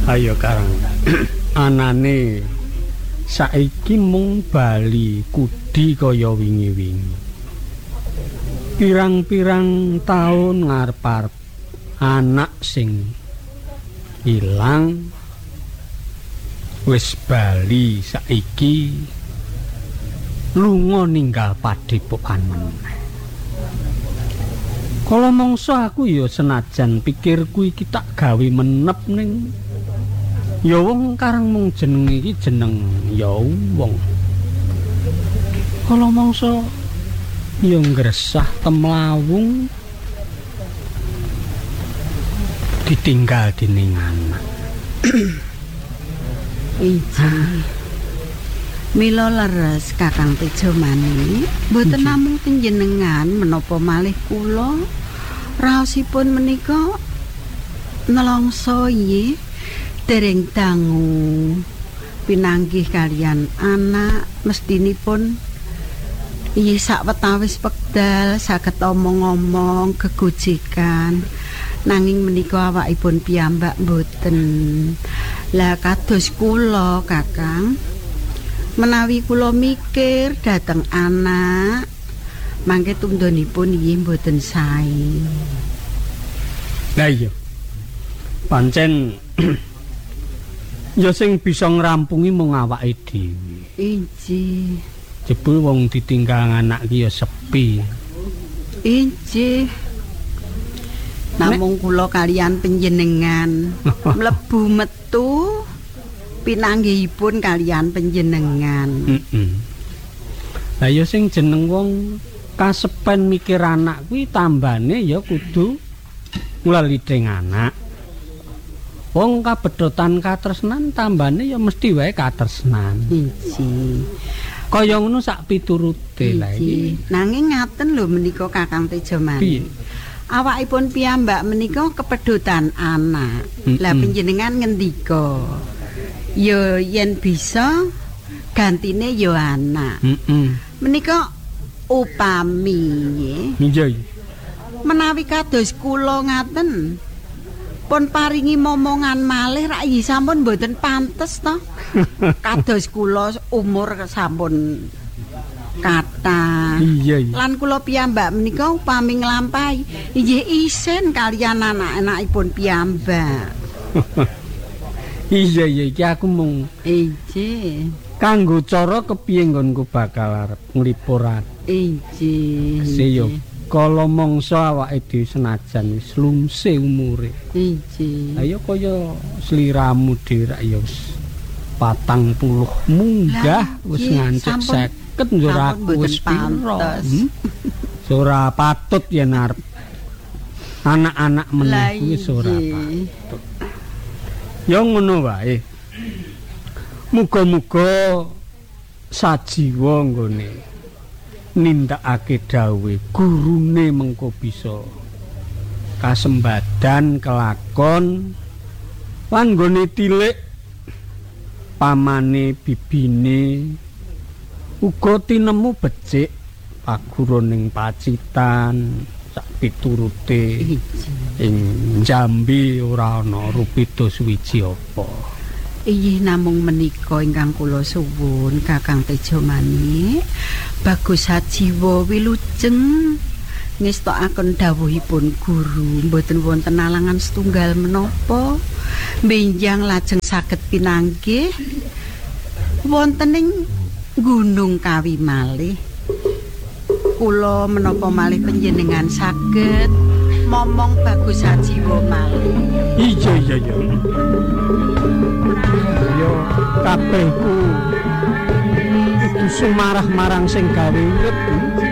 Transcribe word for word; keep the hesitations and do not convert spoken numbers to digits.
Ayo Karang. Anane saiki mung bali kudi kaya wingi-wingi. Pirang-pirang taun ngarep-arep anak sing ilang wis bali saiki lunga ninggal padepokan meneh. Kala mangsa aku ya senajan pikirku iki tak gawe menep ning ya wong Karang mung jeneng iki jeneng ya wong. Kala mangsa ya ngresah temlawung ditinggal dening anak. Iji. Mila leres Kakang Tejo Mani, mboten namung panjenengan menapa malih kula raosipun menika nelongso nggih dereng dangu pinanggih kalian anak mestinipun iya sawetawis wekdal saged omong-omong gegojekan nanging menika awakipun piyambak mboten. Lah kados kula Kakang menawi kula mikir dhateng anak mangke tundhonipun inggih mboten sae. Lah iya. Pancen ya sing bisa ngrampungi mung awake dhewe. Inji. Jebul wong ditinggal anak ki ya sepi. Inji. Namung kula kalian panjenengan mlebu metu pinanggihipun kalian panjenengan. Heeh. Lah ya sing jeneng wong kasepen mikir anak kuwi tambane ya kudu nglalideng anak. Wong kabedhotan katresnan tambane ya mesti wae katresnan. Inji. Kaya ngono sak piturute lha iki. Nanging ngaten lho menika Kakang Tejo Mani. Piye? Awakipun piyambak menika kepedhotan anak. Lah panjenengan ngendika ya yen bisa gantine ya anak. Heeh. Menika upami nggih. Iya. Menawi kados kula ngaten pun paringi momongan malih rak iki sampun mboten pantes to. Kados kula umur sampun kata. Iya, iya. Lan kula piyambak menika upami nglampahi inggih isin kalian anak-anakipun piyambak. Iya iya iki aku mung Iji. kanggo cara kepiye nggonku bakal arep nglipur ati. Iji. Seyo kala mangsa awake dhewe senajan wis lumse umure. Iji. Ayo kaya sliramu dhewe rak ya wis patang puluh munggah wis ngancik seket njur aku wis pira. Ora patut yen arep anak-anak meneh wis ora patut. Ya ngono wae. Muga-muga sajiwa nggone nindakake dawuh gurune mengko bisa kasembadan kelakon lan nggone tilik pamane bibine uga tinemu becik paguroning pacitan sak piturute ing Jambi ora ana rupida suwiji apa. Inggih namung menika ingkang kula suwun Kakang Tejo Mani bagus sajiwa wilujeng ngestokaken dawuhipun guru mboten wonten alangan setunggal menapa benjang lajeng saged pinanggih wonten ing Gunung Kawi malih. Kula menapa malih panjenengan saged momong bagus sajiwa malih. Iya iya iya. Yo kabehku kudu sumarah marang sing gawe urip.